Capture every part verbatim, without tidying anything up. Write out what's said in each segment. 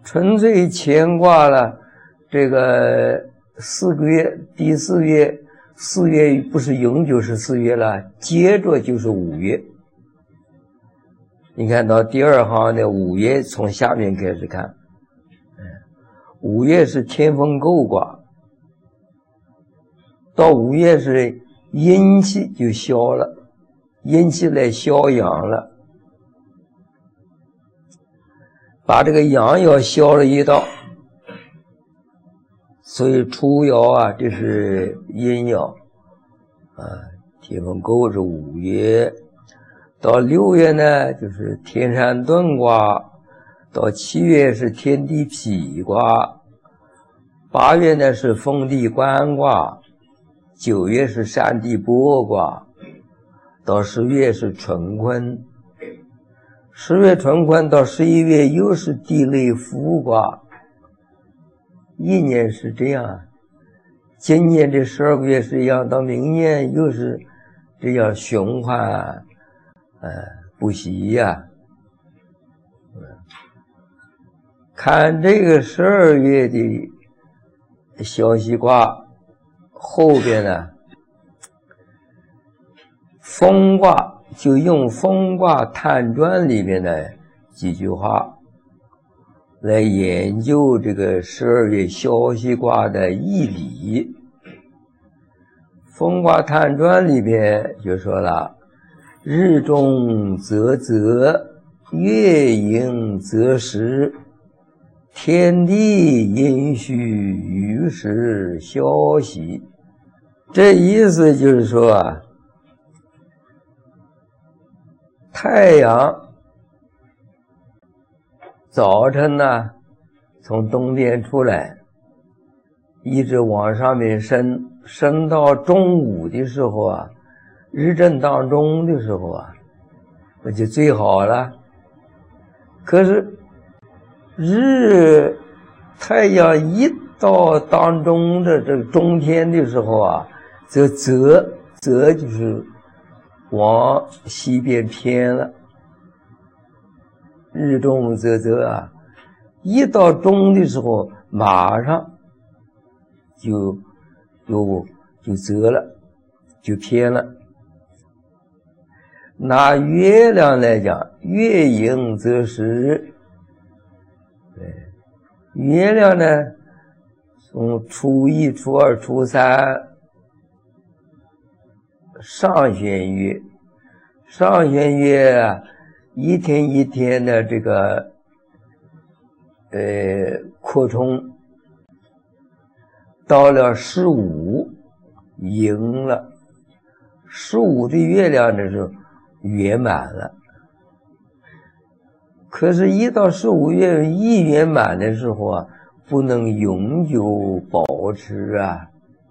纯粹牵挂了这个四个月，第四月四月不是永久是四月了，接着就是五月。你看到第二行的五月，从下面开始看，五月是天风姤卦，到五月是阴气就消了，阴气来消阳了，把这个阳爻消了一道，所以初爻啊，这是阴爻啊，天风姤是五月，到六月呢就是天山遁卦，到七月是天地痞卦，八月呢是风地观卦，九月是山地剥卦，到十月是春坤，十月春坤到十一月又是地雷复卦。一年是这样，今年这十二个月是一样，到明年又是这样循环，呃，不息呀。看这个十二月的消息卦后边呢，风卦就用风卦探传里面的几句话来研究这个十二月消息卦的义理。风卦探传里边就说了，日中则泽，月盈则时，天地阴虚，于是消息。这意思就是说啊，太阳早晨呢从东边出来，一直往上面升，升到中午的时候啊，日正当中的时候啊，那就最好了。可是日太阳一到当中的这个中天的时候啊，则泽泽就是往西边偏了。日中则泽啊，一到中的时候马上就就就泽了，就偏了。拿月亮来讲，月盈则时，对，月亮呢从初一初二初三上弦月，上弦月啊，一天一天的这个呃扩充，到了十五盈了，十五的月亮的时候圆满了。可是一到十五月一圆满的时候啊，不能永久保持啊。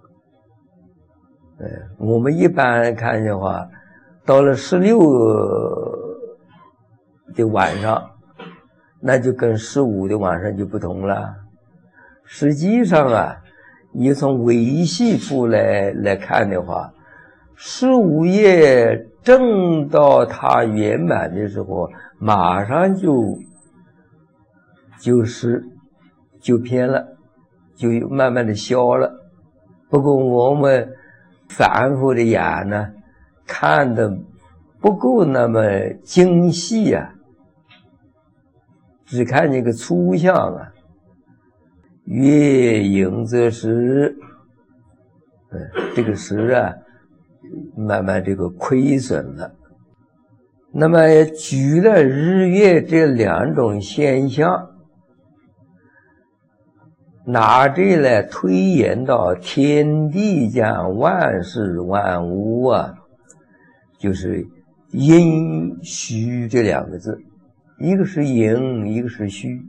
呃，我们一般看的话，到了十六的晚上，那就跟十五的晚上就不同了。实际上啊，你从维系处来来看的话，十五夜正到它圆满的时候，马上就就是就偏了，就慢慢的消了。不过我们反复的眼呢，看的不够那么精细啊，只看这个粗象啊。月盈则时，嗯，这个时啊，慢慢这个亏损了。那么举了日月这两种现象，拿这来推演到天地间万事万物啊，就是阴虚这两个字，一个是盈，一个是虚。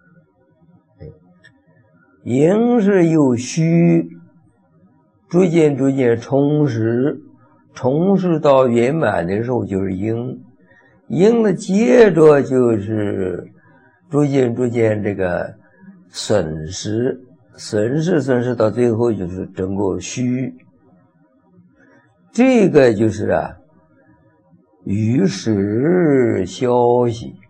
盈是由虚逐渐逐渐充实，充实到圆满的时候就是盈，盈了接着就是逐渐逐渐这个损失，损失损失到最后就是整个虚。这个就是啊，于是消息。